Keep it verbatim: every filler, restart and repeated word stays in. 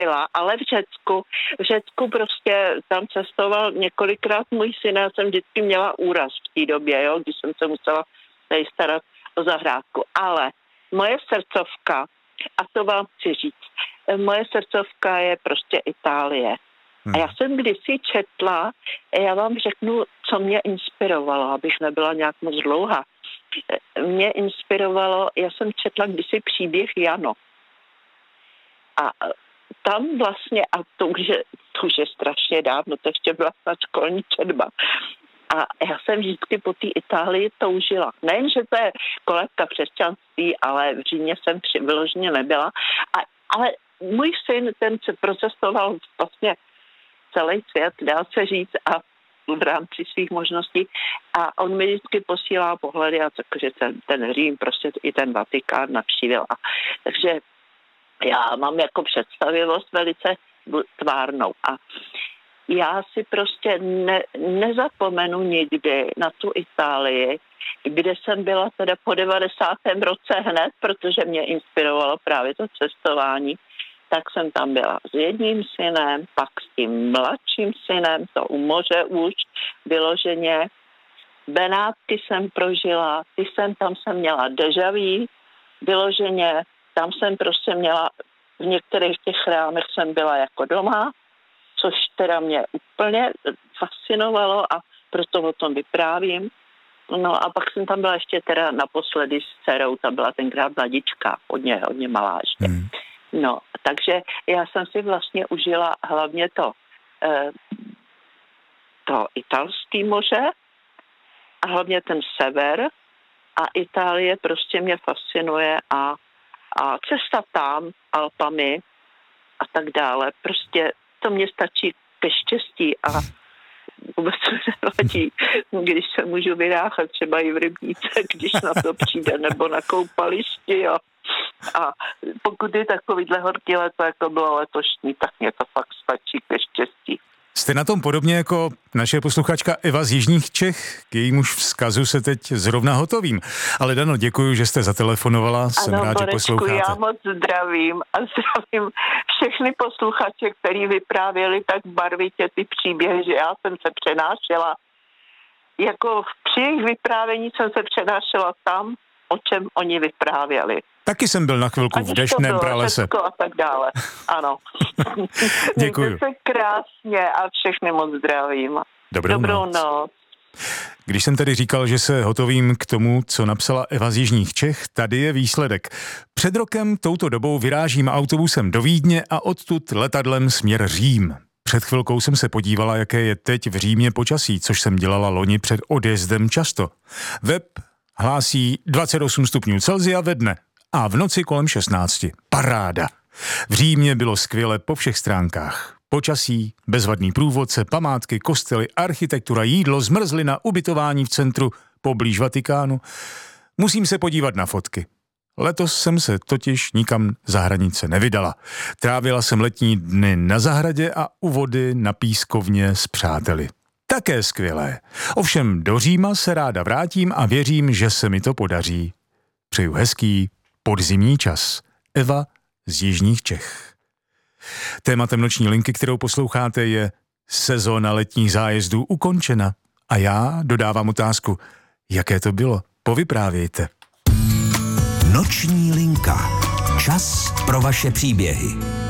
byla, ale v Řecku, v Řecku prostě tam cestoval několikrát můj syn, já jsem vždycky měla úraz v té době, jo, když jsem se musela tady starat o zahrádku. Ale moje srdcovka, a to vám chci říct, moje srdcovka je prostě Itálie. A já jsem kdysi četla, já vám řeknu, co mě inspirovalo, abych nebyla nějak moc dlouhá. Mě inspirovalo, já jsem četla kdysi příběh Jano. A tam vlastně, a to už je, to už je strašně dávno, to ještě byla snad školní četba. A já jsem vždycky po té Itálii toužila. Nejen, že to je kolébka křesťanství, ale v Římě jsem vyloženě nebyla. A, ale můj syn, ten se procestoval vlastně celý svět, dá se říct, a v rámci svých možností. A on mi vždycky posílá pohledy a takže ten, ten Řím, prostě i ten Vatikán navštívil. A, takže já mám jako představivost velice tvárnou. A já si prostě ne, nezapomenu nikdy na tu Itálii, kde jsem byla teda po devadesátém roce hned, protože mě inspirovalo právě to cestování. Tak jsem tam byla s jedním synem, pak s tím mladším synem, to u moře už vyloženě. Benátky jsem prožila, ty jsem, tam jsem měla déjà vu, vyloženě, tam jsem prostě měla, v některých těch chrámech jsem byla jako doma, což teda mě úplně fascinovalo a proto o tom vyprávím. No a pak jsem tam byla ještě teda naposledy s dcerou, ta byla tenkrát mladička, hodně, hodně malá ještě. Hmm. No, takže já jsem si vlastně užila hlavně to, eh, to italské moře a hlavně ten sever a Itálie prostě mě fascinuje a, a cesta tam, Alpami a tak dále, prostě to mě stačí ke štěstí a vůbec se nevadí, když se můžu vyráchat třeba i v rybníce, když na to přijde, nebo na koupališti, jo. A pokud je takovýhle horký leto, jako bylo letošní, tak mě to fakt stačí ke štěstí. Jste na tom podobně jako naše posluchačka Eva z Jižních Čech, k jejímuž vzkazu se teď zrovna hotovím. Ale Dano, děkuji, že jste zatelefonovala, jsem ano, rád, Borečku, že posloucháte. Já moc zdravím a zdravím všechny posluchače, který vyprávěli tak barvitě ty příběhy, že já jsem se přenášela. Jako při jejich vyprávění jsem se přenášela tam, o čem oni vyprávěli. Taky jsem byl na chvilku v deštném pralese. A tak dále, ano. Děkuju. Mějte se krásně a všechny moc zdravím. Dobrou, Dobrou noc. noc. Když jsem tedy říkal, že se hotovím k tomu, co napsala Eva z Jižních Čech, tady je výsledek. Před rokem touto dobou vyrážím autobusem do Vídně a odtud letadlem směr Řím. Před chvilkou jsem se podívala, jaké je teď v Římě počasí, což jsem dělala loni před odjezdem často. Web hlásí dvacet osm stupňů Celsia ve dne a v noci kolem šestnáct. Paráda. V Římě bylo skvěle po všech stránkách. Počasí, bezvadný průvodce, památky, kostely, architektura, jídlo, zmrzlina, ubytování v centru poblíž Vatikánu. Musím se podívat na fotky. Letos jsem se totiž nikam za hranice nevydala. Trávila jsem letní dny na zahradě a u vody na pískovně s přáteli. Také skvělé. Ovšem do Říma se ráda vrátím a věřím, že se mi to podaří. Přeju hezký podzimní čas. Eva z Jižních Čech. Tématem noční linky, kterou posloucháte, je sezóna letních zájezdů ukončena. A já dodávám otázku, jaké to bylo? Povyprávějte. Noční linka. Čas pro vaše příběhy.